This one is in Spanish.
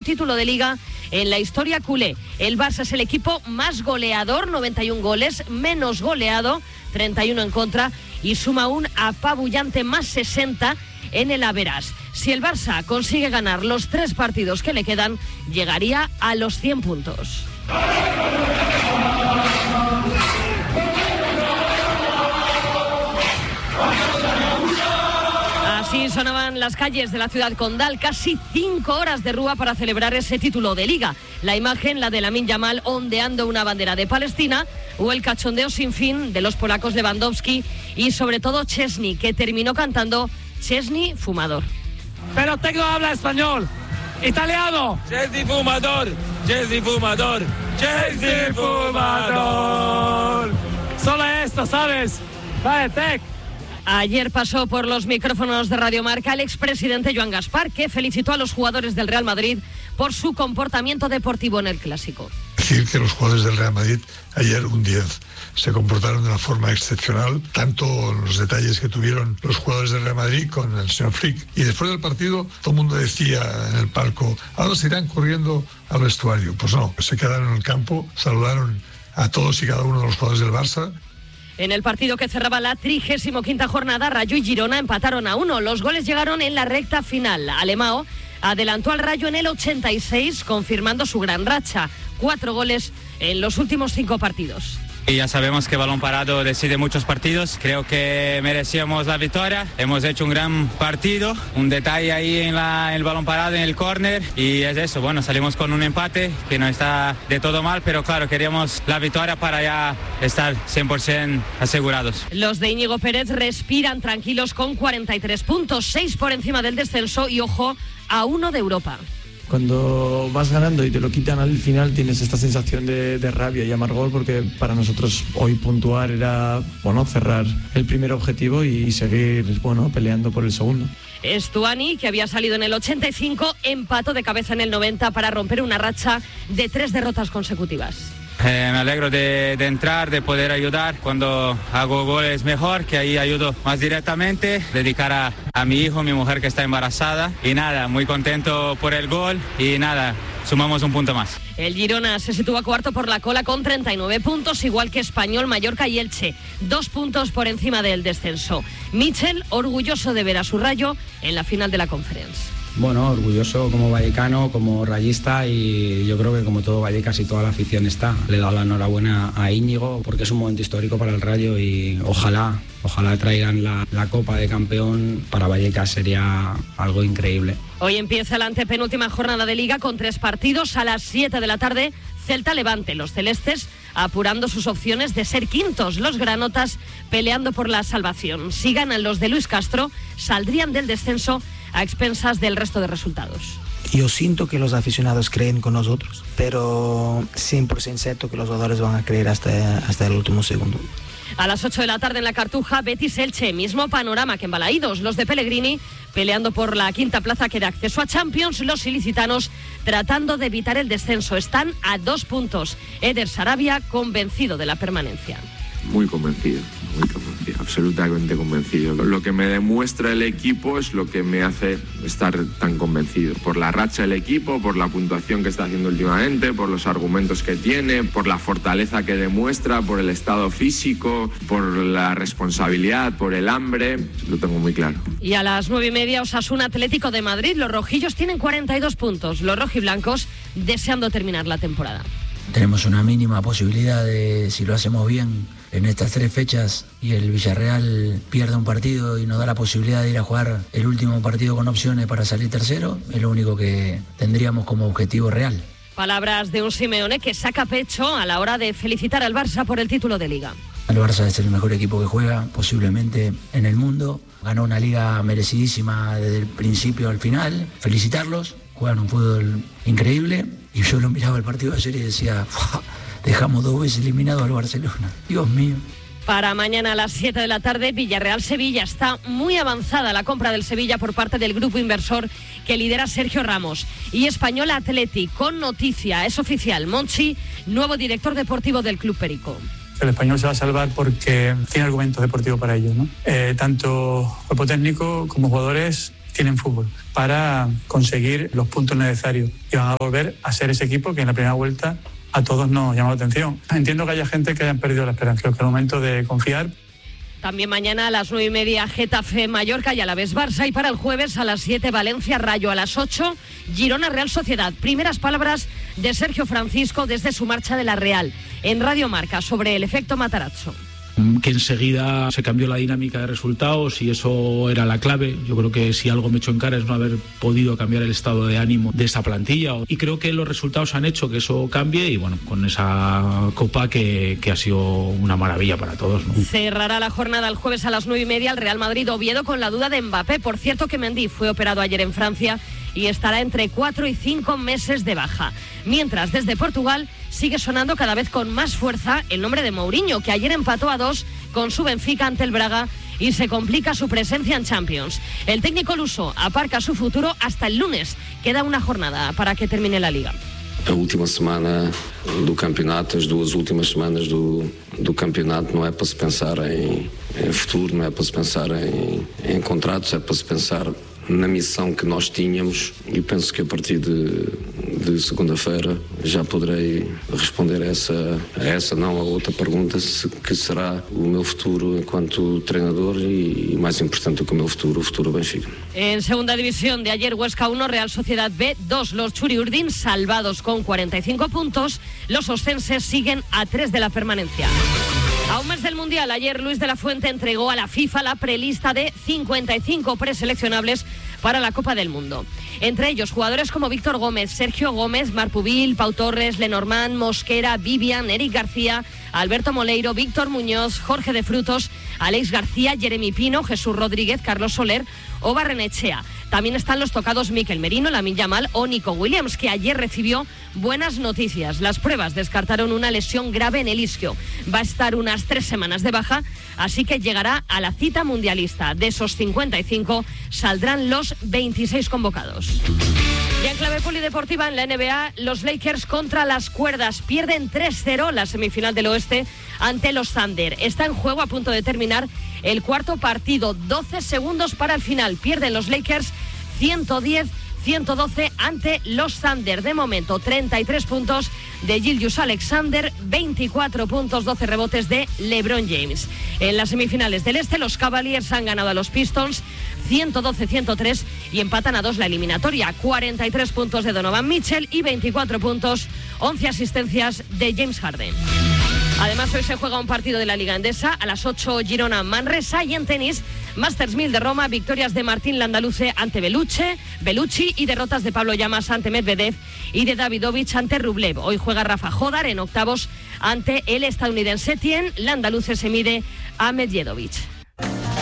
título de Liga en la historia culé. El Barça es el equipo más goleador, 91 goles, menos goleado, 31 en contra, y suma un apabullante más 60 en el Average. Si el Barça consigue ganar los 3 partidos que le quedan, llegaría a los 100 puntos. Así sonaban las calles de la ciudad condal, casi 5 horas de rúa para celebrar ese título de Liga. La imagen, la de Lamine Yamal ondeando una bandera de Palestina, o el cachondeo sin fin de los polacos Lewandowski y sobre todo Szczęsny, que terminó cantando Szczęsny fumador. Pero Tecno habla español, italiano. Szczęsny fumador, Szczęsny fumador, Szczęsny fumador. Solo esto, ¿sabes? Vale, Tec. Ayer pasó por los micrófonos de Radio Marca el expresidente Joan Gaspar, que felicitó a los jugadores del Real Madrid por su comportamiento deportivo en el Clásico. Decir que los jugadores del Real Madrid ayer un 10 se comportaron de una forma excepcional, tanto los detalles que tuvieron los jugadores del Real Madrid con el señor Flick. Y después del partido todo el mundo decía en el palco, ahora se irán corriendo al vestuario. Pues no, se quedaron en el campo, saludaron a todos y cada uno de los jugadores del Barça. En el partido que cerraba la 35ª jornada, Rayo y Girona empataron a 1. Los goles llegaron en la recta final. Alemão adelantó al Rayo en el 86, confirmando su gran racha. 4 goles en los últimos 5 partidos. Y ya sabemos que balón parado decide muchos partidos. Creo que merecíamos la victoria. Hemos hecho un gran partido. Un detalle ahí en el balón parado, en el córner. Y es eso, bueno, salimos con un empate que no está de todo mal, pero claro, queríamos la victoria para ya estar 100% asegurados. Los de Íñigo Pérez respiran tranquilos con 43 puntos, 6 por encima del descenso y, ojo, a 1 de Europa. Cuando vas ganando y te lo quitan al final tienes esta sensación de rabia y amargor, porque para nosotros hoy puntuar era, bueno, cerrar el primer objetivo y seguir, bueno, peleando por el segundo. Estuani, que había salido en el 85, empató de cabeza en el 90 para romper una racha de 3 derrotas consecutivas. Me alegro de entrar, de poder ayudar. Cuando hago goles mejor, que ahí ayudo más directamente. Dedicar a mi hijo, mi mujer que está embarazada. Y nada, muy contento por el gol. Y nada, sumamos un punto más. El Girona se sitúa cuarto por la cola con 39 puntos, igual que Español, Mallorca y Elche. 2 puntos por encima del descenso. Michel, orgulloso de ver a su Rayo en la final de la Conference. Bueno, orgulloso como vallecano, como rayista, y yo creo que como todo Vallecas y toda la afición está. Le he dado la enhorabuena a Íñigo porque es un momento histórico para el Rayo y ojalá traigan la Copa de Campeón. Para Vallecas sería algo increíble. Hoy empieza la antepenúltima jornada de Liga con 3 partidos. A las 7 de la tarde, Celta-Levante. Los celestes apurando sus opciones de ser quintos. Los granotas peleando por la salvación. Si ganan los de Luis Castro, saldrían del descenso a expensas del resto de resultados. Yo siento que los aficionados creen con nosotros, pero 100% cierto que los jugadores van a creer hasta el último segundo. A las 8 de la tarde en la Cartuja, Betis-Elche, mismo panorama que en Balaídos. Los de Pellegrini peleando por la 5ª plaza que da acceso a Champions. Los ilicitanos tratando de evitar el descenso. Están a 2 puntos. Eder Sarabia convencido de la permanencia. Muy convencido, absolutamente convencido. Lo que me demuestra el equipo es lo que me hace estar tan convencido. Por la racha del equipo, por la puntuación que está haciendo últimamente, por los argumentos que tiene, por la fortaleza que demuestra, por el estado físico, por la responsabilidad, por el hambre. Lo tengo muy claro. Y a las 9:30, Osasuna Atlético de Madrid. Los rojillos tienen 42 puntos. Los rojiblancos deseando terminar la temporada. Tenemos una mínima posibilidad de, si lo hacemos bien en estas 3 fechas y el Villarreal pierde un partido y nos da la posibilidad de ir a jugar el último partido con opciones para salir tercero, es lo único que tendríamos como objetivo real. Palabras de un Simeone que saca pecho a la hora de felicitar al Barça por el título de Liga. El Barça es el mejor equipo que juega posiblemente en el mundo. Ganó una Liga merecidísima desde el principio al final. Felicitarlos, juegan un fútbol increíble. Y yo lo miraba el partido de ayer y decía, dejamos 2 veces eliminado al Barcelona. Dios mío. Para mañana a las 7 de la tarde, Villarreal-Sevilla. Está muy avanzada la compra del Sevilla por parte del grupo inversor que lidera Sergio Ramos. Y Español Atleti, con noticia, es oficial. Monchi, nuevo director deportivo del Club Perico. El Español se va a salvar porque tiene argumentos deportivos para ello, ¿no? Tanto cuerpo técnico como jugadores tienen fútbol para conseguir los puntos necesarios y van a volver a ser ese equipo que en la primera vuelta a todos nos llamó la atención. Entiendo que haya gente que hayan perdido la esperanza, creo que es el momento de confiar. También mañana a las 9:30 Getafe Mallorca y Alavés Barça, y para el jueves a las 7 Valencia Rayo, a las 8 Girona Real Sociedad. Primeras palabras de Sergio Francisco desde su marcha de la Real en Radio Marca sobre el efecto Matarazzo. Que enseguida se cambió la dinámica de resultados y eso era la clave. Yo creo que si algo me echó en cara es no haber podido cambiar el estado de ánimo de esa plantilla, y creo que los resultados han hecho que eso cambie, y bueno, con esa copa que ha sido una maravilla para todos, ¿no? Cerrará la jornada el jueves a las 9:30 el Real Madrid Oviedo con la duda de Mbappé. Por cierto que Mendy fue operado ayer en Francia y estará entre 4 y 5 meses de baja. Mientras desde Portugal sigue sonando cada vez con más fuerza el nombre de Mourinho, que ayer empató a 2 con su Benfica ante el Braga y se complica su presencia en Champions. El técnico luso aparca su futuro hasta el lunes. Queda una jornada para que termine la Liga. A última semana do campeonato, as duas últimas semanas do campeonato, não é para se pensar em futuro, não é para se pensar em contratos, é para se pensar na missão que nós tínhamos, e penso que a partir de segunda-feira já poderei responder a essa não a outra pergunta, que será o meu futuro enquanto treinador e mais importante do que o futuro Benfica. En segunda división de ayer, Huesca 1, Real Sociedad B 2. Los Churiurdin salvados con 45 puntos. Los oscenses siguen a 3 de la permanencia. A un mes del Mundial, ayer Luis de la Fuente entregó a la FIFA la prelista de 55 preseleccionables para la Copa del Mundo. Entre ellos, jugadores como Víctor Gómez, Sergio Gómez, Marc Pubil, Pau Torres, Lenormand, Mosquera, Vivian, Eric García, Alberto Moleiro, Víctor Muñoz, Jorge de Frutos, Alex García, Jeremy Pino, Jesús Rodríguez, Carlos Soler o Barrenechea. También están los tocados Mikel Merino, Lamine Yamal o Nico Williams, que ayer recibió buenas noticias. Las pruebas descartaron una lesión grave en el isquio. Va a estar unas 3 semanas de baja, así que llegará a la cita mundialista. De esos 55 saldrán los 26 convocados. Y en clave polideportiva, en la NBA, los Lakers contra las cuerdas. Pierden 3-0 la semifinal del oeste ante los Thunder. Está en juego, a punto de terminar el cuarto partido. 12 segundos para el final. Pierden los Lakers 110-112 ante los Thunder. De momento, 33 puntos de Gilgeous Alexander, 24 puntos, 12 rebotes de LeBron James. En las semifinales del este, los Cavaliers han ganado a los Pistons 112-103 y empatan a 2 la eliminatoria. 43 puntos de Donovan Mitchell y 24 puntos, 11 asistencias de James Harden. Además, hoy se juega un partido de la Liga Endesa, a las 8 Girona Manresa, y en tenis, Masters 1000 de Roma, victorias de Martín Landaluce ante Bellucci y derrotas de Pablo Llamas ante Medvedev y de Davidovich ante Rublev. Hoy juega Rafa Jodar en octavos ante el estadounidense Etienne. Landaluce se mide a Medjedovic.